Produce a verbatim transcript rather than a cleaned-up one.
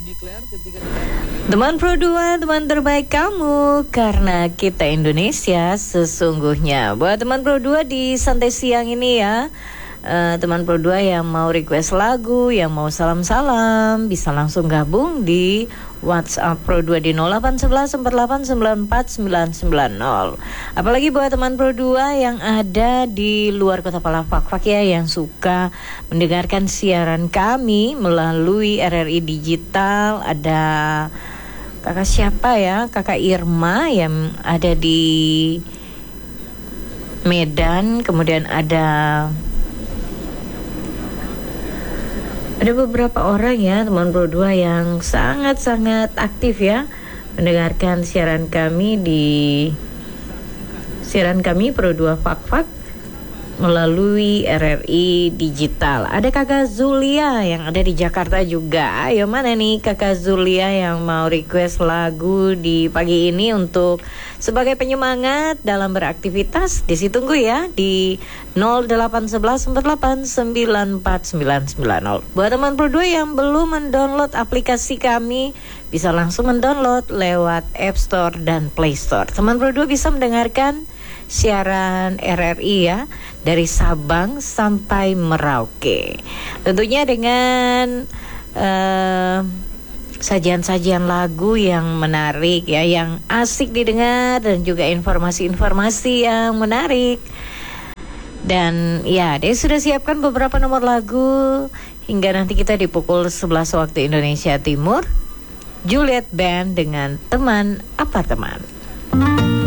Teman Pro dua, teman terbaik kamu, karena kita Indonesia sesungguhnya. Buat teman Pro dua di santai siang ini ya, uh, teman Pro dua yang mau request lagu, yang mau salam-salam, bisa langsung gabung di WhatsApp Pro dua di nol delapan satu satu empat delapan sembilan empat sembilan sembilan nol. Apalagi buat teman Pro dua yang ada di luar kota Palafak ya, yang suka mendengarkan siaran kami melalui R R I Digital. Ada kakak siapa ya, kakak Irma yang ada di Medan, kemudian ada Ada beberapa orang ya, teman Pro dua yang sangat-sangat aktif ya mendengarkan siaran kami di siaran kami Pro dua Fak-Fak melalui R R I Digital. Ada kakak Zulia yang ada di Jakarta juga. Ayo, mana nih kakak Zulia yang mau request lagu di pagi ini untuk sebagai penyemangat dalam beraktivitas? Ditunggu ya di nol delapan satu satu empat delapan sembilan empat sembilan sembilan nol. Buat teman Pro dua yang belum mendownload aplikasi kami, bisa langsung mendownload lewat App Store dan Play Store. Teman Pro dua bisa mendengarkan siaran R R I ya dari Sabang sampai Merauke. Tentunya dengan uh, sajian-sajian lagu yang menarik ya, yang asik didengar, dan juga informasi-informasi yang menarik. Dan ya, dia sudah siapkan beberapa nomor lagu hingga nanti kita di pukul sebelas waktu Indonesia Timur. Juliet Band dengan Teman Apartemen.